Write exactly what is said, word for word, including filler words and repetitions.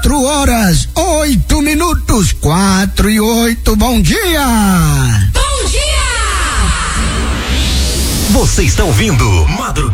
Quatro horas, oito minutos, quatro e oito, bom dia! Bom dia! Você está ouvindo Madrugada